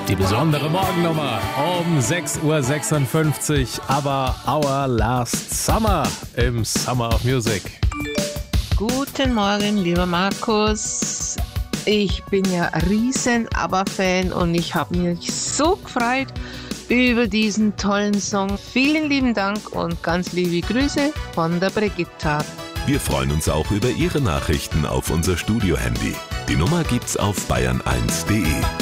Die besondere Morgennummer um 6:56 Uhr, aber Our Last Summer im Summer of Music. Guten Morgen, lieber Markus. Ich bin ja riesen ABBA-Fan und ich habe mich so gefreut über diesen tollen Song. Vielen lieben Dank und ganz liebe Grüße von der Brigitta. Wir freuen uns auch über Ihre Nachrichten auf unser Studio-Handy. Die Nummer gibt's auf bayern1.de.